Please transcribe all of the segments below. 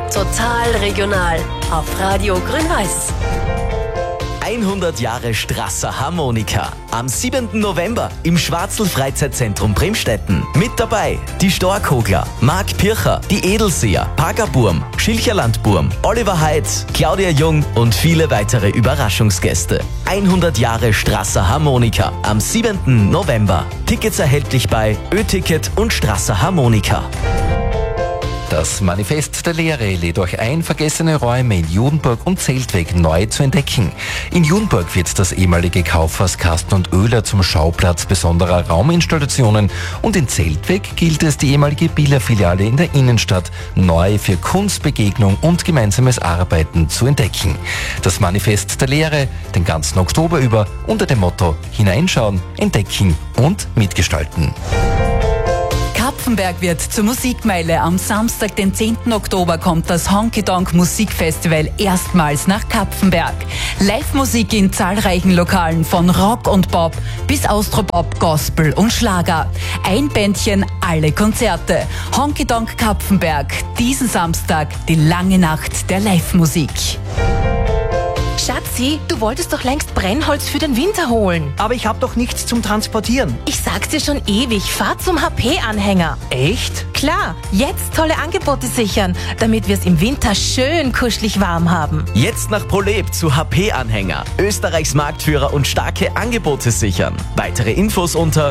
Total regional auf Radio Grün-Weiß. 100 Jahre Strasser Harmonika. Am 7. November im Schwarzl-Freizeitzentrum Bremstetten. Mit dabei die Storkogler, Marc Pircher, die Edelseher, Pagaburm, Schilcherlandburm, Oliver Heitz, Claudia Jung und viele weitere Überraschungsgäste. 100 Jahre Strasser Harmonika am 7. November. Tickets erhältlich bei Ö-Ticket und Strasser Harmonika. Das Manifest der Lehre lädt euch ein, vergessene Räume in Judenburg und Zeltweg neu zu entdecken. In Judenburg wird das ehemalige Kaufhaus Kasten und Oehler zum Schauplatz besonderer Rauminstallationen und in Zeltweg gilt es, die ehemalige Billa-Filiale in der Innenstadt neu für Kunstbegegnung und gemeinsames Arbeiten zu entdecken. Das Manifest der Lehre den ganzen Oktober über unter dem Motto Hineinschauen, Entdecken und Mitgestalten. Kapfenberg wird zur Musikmeile. Am Samstag, den 10. Oktober, kommt das Honky Tonk Musikfestival erstmals nach Kapfenberg. Live-Musik in zahlreichen Lokalen, von Rock und Pop bis Austropop, Gospel und Schlager. Ein Bändchen, alle Konzerte. Honky Tonk Kapfenberg, diesen Samstag die lange Nacht der Live-Musik. Schatzi, du wolltest doch längst Brennholz für den Winter holen. Aber ich habe doch nichts zum Transportieren. Ich sag's dir schon ewig, fahr zum HP-Anhänger. Echt? Klar, jetzt tolle Angebote sichern, damit wir es im Winter schön kuschelig warm haben. Jetzt nach ProLab zu HP-Anhänger. Österreichs Marktführer und starke Angebote sichern. Weitere Infos unter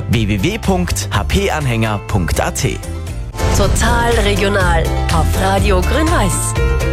www.hpanhänger.at. Total regional auf Radio Grün-Weiß.